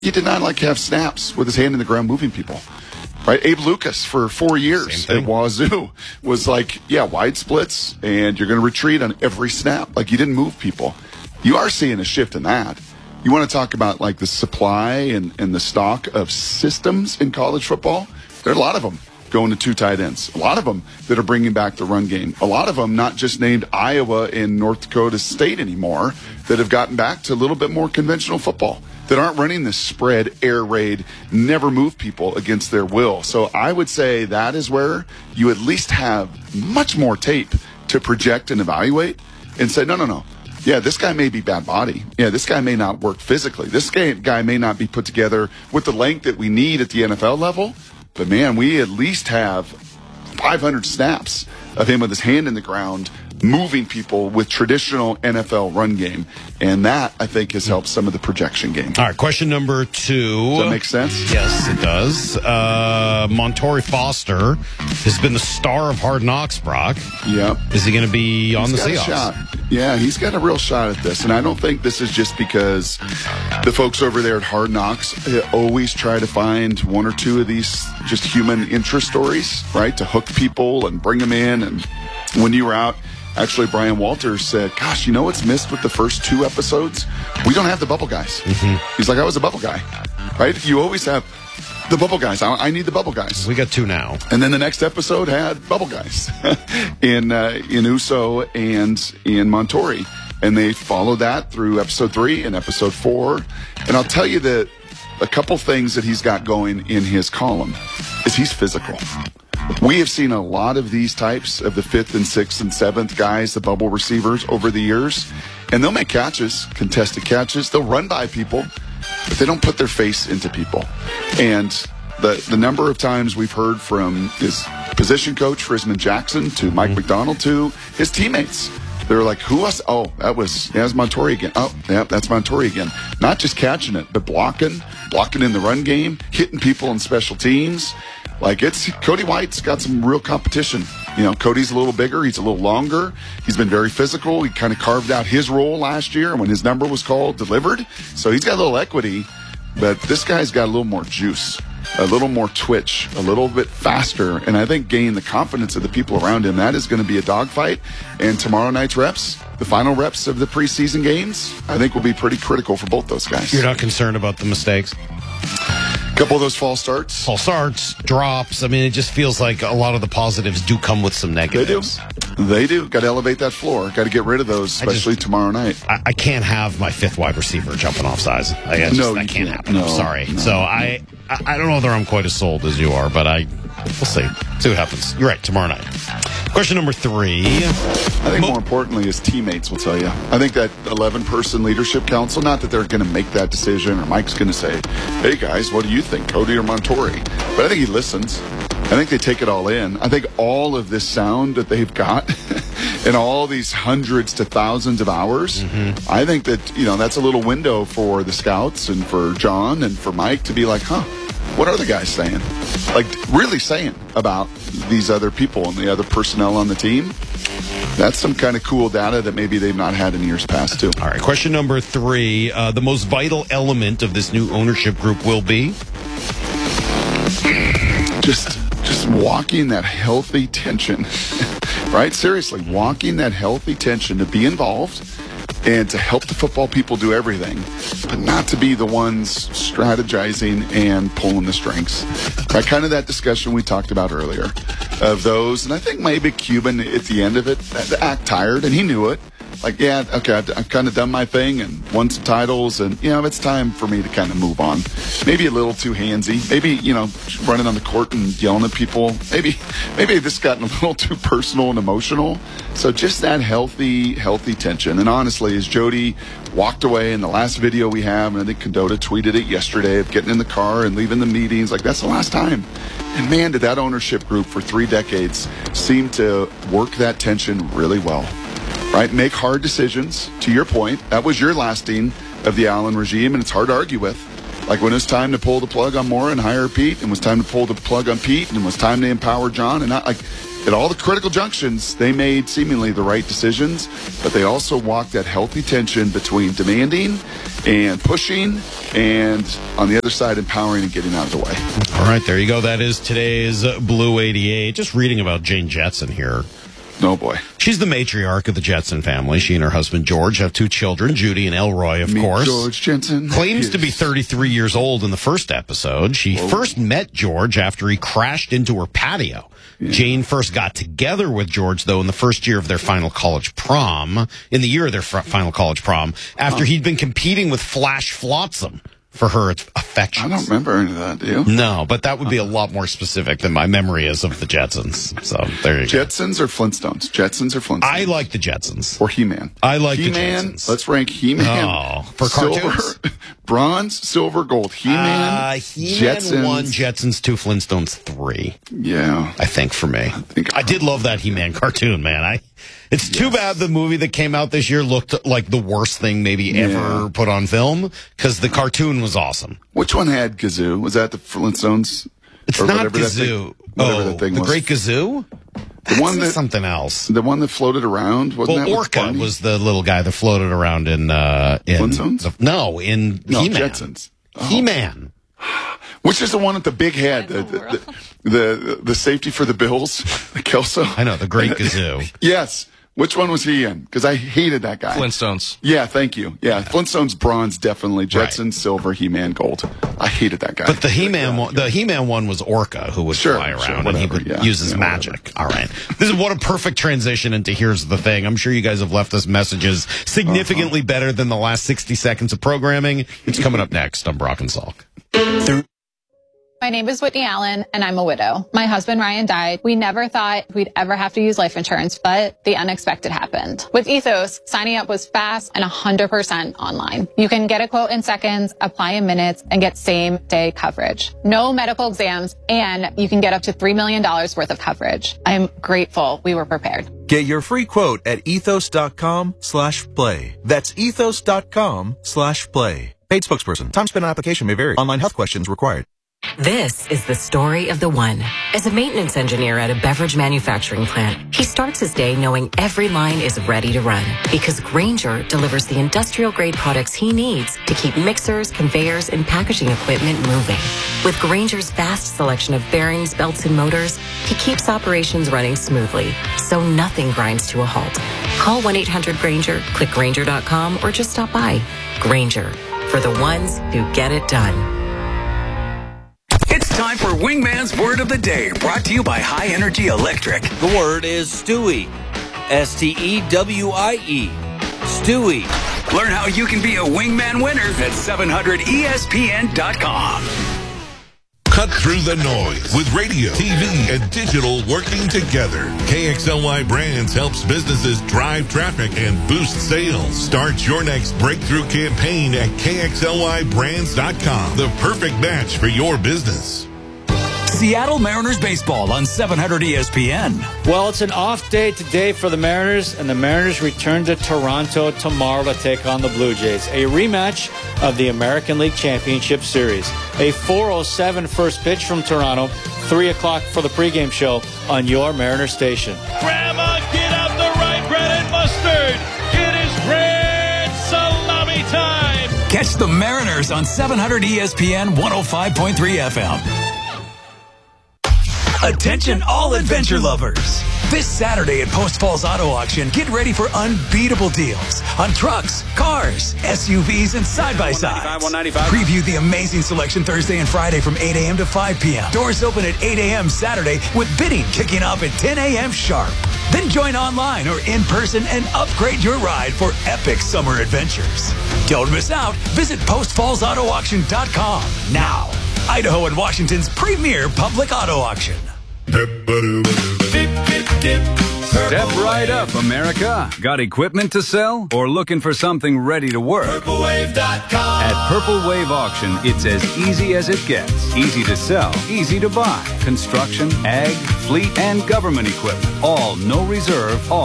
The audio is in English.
he did not have snaps with his hand in the ground moving people. Right, Abe Lucas for 4 years at Wazoo was wide splits, and you're going to retreat on every snap. You didn't move people. You are seeing a shift in that. You want to talk about the supply and the stock of systems in college football? There are a lot of them going to 2 tight ends. A lot of them that are bringing back the run game. A lot of them not just named Iowa and North Dakota State anymore, that have gotten back to a little bit more conventional football, that aren't running this spread, air raid, never move people against their will. So I would say that is where you at least have much more tape to project and evaluate and say, no. Yeah, this guy may be bad body. Yeah, this guy may not work physically. This guy may not be put together with the length that we need at the NFL level. But, man, we at least have 500 snaps of him with his hand in the ground, moving people with traditional NFL run game. And that, I think, has helped some of the projection game. All right, question number 2. Does that make sense? Yes, it does. Montorie Foster has been the star of Hard Knocks, Brock. Yep. Is he going to be on the Seahawks? Shot. Yeah, he's got a real shot at this. And I don't think this is just because the folks over there at Hard Knocks always try to find 1 or 2 of these just human interest stories, right, to hook people and bring them in. And when you were out, actually, Brian Walters said, gosh, you know what's missed with the first 2 episodes? We don't have the bubble guys. Mm-hmm. He's like, I was a bubble guy, right? You always have the bubble guys. I need the bubble guys. We got 2 now. And then the next episode had bubble guys in Uso and in Montorie. And they followed that through episode 3 and episode 4. And I'll tell you that a couple things that he's got going in his column is he's physical. We have seen a lot of these types of the 5th and 6th and 7th guys, the bubble receivers, over the years. And they'll make catches, contested catches. They'll run by people, but they don't put their face into people. And the number of times we've heard from his position coach, Frisman Jackson, to Mike McDonald, to his teammates. They're like, who else? Oh, that's Montorie again. Oh, yeah, that's Montorie again. Not just catching it, but blocking in the run game, hitting people in special teams. Cody White's got some real competition. Cody's a little bigger. He's a little longer. He's been very physical. He kind of carved out his role last year, and when his number was called, delivered. So he's got a little equity, but this guy's got a little more juice, a little more twitch, a little bit faster, and I think gain the confidence of the people around him. That is going to be a dogfight, and tomorrow night's reps, the final reps of the preseason games, I think will be pretty critical for both those guys. You're not concerned about the mistakes? A couple of those false starts, drops. I mean, it just feels like a lot of the positives do come with some negatives. They do. Got to elevate that floor. Got to get rid of those, especially tomorrow night. I can't have my 5th wide receiver jumping off sides. That can't happen. I'm sorry. No. So I don't know whether I'm quite as sold as you are, but we'll see. See what happens. You're right. Tomorrow night. Question number 3. I think more importantly, his teammates will tell you. I think that 11-person leadership council, not that they're going to make that decision or Mike's going to say, hey, guys, what do you think, Cody or Montorie? But I think he listens. I think they take it all in. I think all of this sound that they've got and all these hundreds to thousands of hours, I think that, that's a little window for the scouts and for John and for Mike to be like, what are the guys saying? Really saying about these other people and the other personnel on the team. That's some kind of cool data that maybe they've not had in years past, too. All right, question number 3. The most vital element of this new ownership group will be? Just walking that healthy tension, right? Seriously, walking that healthy tension to be involved and to help the football people do everything, but not to be the ones strategizing and pulling the strings. Right, kind of that discussion we talked about earlier of those. And I think maybe Cuban at the end of it act tired, and he knew it. I've kind of done my thing and won some titles, and, it's time for me to kind of move on. Maybe a little too handsy. Maybe, running on the court and yelling at people. Maybe this gotten a little too personal and emotional. So just that healthy tension. And honestly, as Jody walked away in the last video we have, and I think Condota tweeted it yesterday, of getting in the car and leaving the meetings, that's the last time. And man, did that ownership group for 3 decades seem to work that tension really well. Right? Make hard decisions. To your point, that was your lasting of the Allen regime, and it's hard to argue with. When it was time to pull the plug on Mora and hire Pete, and it was time to pull the plug on Pete, and it was time to empower John, and at all the critical junctions, they made seemingly the right decisions, but they also walked that healthy tension between demanding and pushing, and on the other side, empowering and getting out of the way. All right, there you go. That is today's Blue 88. Just reading about Jane Jetson here. Oh, boy. She's the matriarch of the Jetson family. She and her husband, George, have 2 children, Judy and Elroy, of course. George Jetson. Claims to be 33 years old in the first episode. She first met George after he crashed into her patio. Yeah. Jane first got together with George, though, in the first year of their final college prom, after he'd been competing with Flash Flotsam for her affections. I don't remember any of that, do you? No, but that would be a lot more specific than my memory is of the Jetsons. So there you go. Jetsons or Flintstones? Jetsons or Flintstones? I like the Jetsons. Or He-Man? I like He-Man, the Jetsons. Let's rank He-Man. Oh, for cartoons? Silver, bronze, silver, gold. He-Man, He-Man Jetsons. 1, Jetsons 2, Flintstones 3. Yeah. I think for me. I did love that He-Man cartoon, man. It's too bad the movie that came out this year looked like the worst thing maybe ever put on film, because the cartoon was awesome. Which one had Gazoo? Was that the Flintstones? It's not Gazoo. The Great Gazoo? The one that something else. The one that floated around. Wasn't that Orca was the little guy that floated around in Flintstones? In He-Man. Jetsons. Oh. He-Man. Which is the one with the big head, the safety for the Bills, the Kelso? I know, the Great Gazoo. Yes. Which one was he in? Because I hated that guy. Flintstones. Yeah, thank you. Yeah, Flintstones bronze, definitely. Jetsons Right. silver, He-Man gold. I hated that guy. But the He-Man one was Orca, who would fly around and he would use his magic. All right. This is what a perfect transition into Here's the Thing. I'm sure you guys have left us messages significantly better than the last 60 seconds of programming. It's coming up next on Brock and Salk. My name is Whitney Allen, and I'm a widow. My husband, Ryan, died. We never thought we'd ever have to use life insurance, but the unexpected happened. With Ethos, signing up was fast and 100% online. You can get a quote in seconds, apply in minutes, and get same-day coverage. No medical exams, and you can get up to $3 million worth of coverage. I'm grateful we were prepared. Get your free quote at ethos.com/play. That's ethos.com/play. Paid spokesperson. Time spent on application may vary. Online health questions required. This is the story of the one. As a maintenance engineer at a beverage manufacturing plant, he starts his day knowing every line is ready to run because Grainger delivers the industrial-grade products he needs to keep mixers, conveyors, and packaging equipment moving. With Grainger's vast selection of bearings, belts, and motors, he keeps operations running smoothly, so nothing grinds to a halt. Call 1-800-GRAINGER, click Grainger.com, or just stop by. Grainger, for the ones who get it done. It's time for Wingman's Word of the Day, brought to you by High Energy Electric. The word is Stewie. S-T-E-W-I-E. Stewie. Learn how you can be a Wingman winner at 700ESPN.com. Cut through the noise with radio, TV, and digital working together. KXLY Brands helps businesses drive traffic and boost sales. Start your next breakthrough campaign at KXLYBrands.com. The perfect match for your business. Seattle Mariners baseball on 700 ESPN. Well, it's an off day today for the Mariners, and the Mariners return to Toronto tomorrow to take on the Blue Jays. A rematch of the American League Championship Series. A 4:07 first pitch from Toronto, 3 o'clock for the pregame show on your Mariner station. Grandma, get out the rye bread and mustard. It is grand salami time. Catch the Mariners on 700 ESPN 105.3 FM. Attention all adventure lovers. This Saturday at Post Falls Auto Auction, get ready for unbeatable deals on trucks, cars, SUVs, and side-by-sides. Preview the amazing selection Thursday and Friday from 8 a.m. to 5 p.m. Doors open at 8 a.m. Saturday with bidding kicking off at 10 a.m. sharp. Then join online or in person and upgrade your ride for epic summer adventures. Don't miss out. Visit postfallsautoauction.com now. Idaho and Washington's premier public auto auction. Step right up, America. Got equipment to sell or looking for something ready to work? PurpleWave.com. At Purple Wave Auction, it's as easy as it gets. Easy to sell, easy to buy. Construction, ag, fleet, and government equipment. All no reserve, all